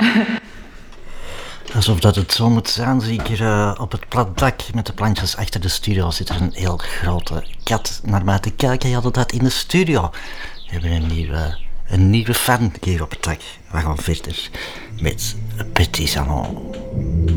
Alsof dat het zo moet zijn, zie ik hier op het plat dak met de plantjes achter de studio zit er een heel grote kat naar mij te kijken. Je had dat in de studio. We hebben een nieuwe fan hier op het dak. We gaan verder met Petit Salon.